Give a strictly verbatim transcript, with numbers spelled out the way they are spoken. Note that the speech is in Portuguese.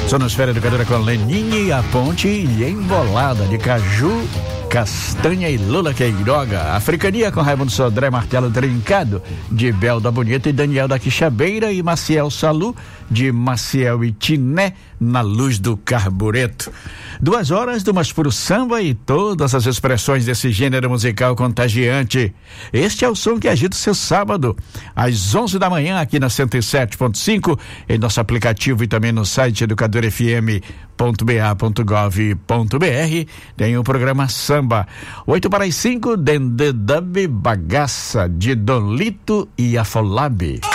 Sonosfera Educadora com Lenine, a ponte e embolada de caju, castanha e Lula Queiroga. Africania com Raimundo Sodré, Martelo Trincado, de Bel da Bonita e Daniel da Quixabeira, e Maciel Salu, de Maciel e Tiné, na Luz do Carbureto. Duas horas do mais puro samba e todas as expressões desse gênero musical contagiante. Este é o som que agita o seu sábado, às onze da manhã, aqui na cento e sete ponto cinco, em nosso aplicativo e também no site educador f m ponto b a ponto gov ponto b r. Tem o programa Samba. Oito para as cinco, Dende Dub Bagaça, de Dolito e Afolabi.